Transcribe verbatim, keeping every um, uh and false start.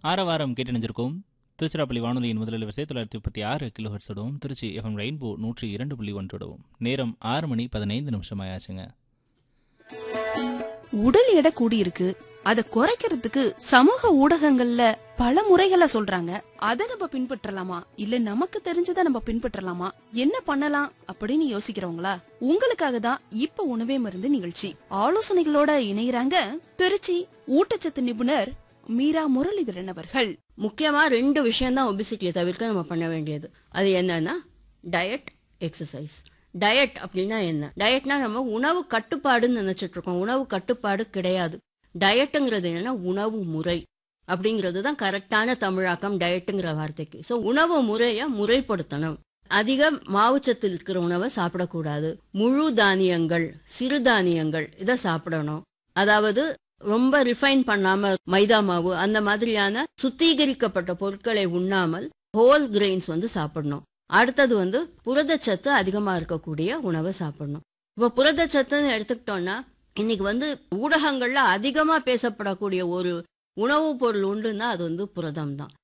ஆரவாரம் கேட்டணிஞ்சிருக்கோம். திருச்சிராப்பள்ளி வானொலியின் முதலில் வரிசை தொள்ளாயிரத்தி முப்பத்தி ஆறு கிலோ ஹெர்ட்ஸோடவும் திருச்சி எஃப்எம் ரெயின்போ நூற்றி இரண்டு புள்ளி ஒன்றோடவும் நேரம் ஆறு மணி பதினைந்து நிமிஷம் ஆயாச்சுங்க. உடல் எடை கூடியிருக்கு, அதை குறைக்கிறதுக்கு சமூக ஊடகங்கள்ல பல முறைகளை சொல்றாங்க. அதை நம்ம பின்பற்றலாமா இல்ல நமக்கு தெரிஞ்சதை நம்ம பின்பற்றலாமா, என்ன பண்ணலாம் அப்படின்னு யோசிக்கிறவங்களா? உங்களுக்காக தான் இப்ப உணவே மருந்து நிகழ்ச்சி. ஆலோசனைகளோட இணையறாங்க திருச்சி ஊட்டச்சத்து நிபுணர் மீரா முரளிதரன் அவர்கள். முக்கியமா ரெண்டு விஷயம் தான் ஒபிசிட்டியை தவிர்க்க நம்ம பண்ண வேண்டியது. அது என்னன்னா டயட், எக்ஸசைஸ். டயட் அப்படின்னா என்ன? டயட்னா நம்ம உணவு கட்டுப்பாடுன்னு நினைச்சிட்டு இருக்கோம். உணவு கட்டுப்பாடு கிடையாது. டயட்டுங்கிறது என்னன்னா உணவு முறை அப்படிங்கிறது தான் கரெக்டான தமிழாக்கம் டயட்டுங்கிற வார்த்தைக்கு. ஸோ உணவு முறையை முறைப்படுத்தணும். அதிக மாவுச்சத்து இருக்கிற உணவை சாப்பிடக்கூடாது. முழு தானியங்கள், சிறுதானியங்கள் இதை சாப்பிடணும். அதாவது ரொம்ப ரிஃபைன் பண்ணாம மைதா மாவு அந்த மாதிரியான சுத்திகரிக்கப்பட்ட பொருட்களை உண்ணாமல் ஹோல் கிரெயின்ஸ் வந்து சாப்பிடணும். அடுத்தது வந்து புரதச்சத்து அதிகமா இருக்கக்கூடிய உணவை சாப்பிடணும். இப்ப புரதச்சத்துன்னு எடுத்துக்கிட்டோம்னா இன்னைக்கு வந்து ஊடகங்கள்ல அதிகமா பேசப்படக்கூடிய ஒரு உணவுப் பொருள் உண்டுன்னா அது வந்து புரதம் தான்.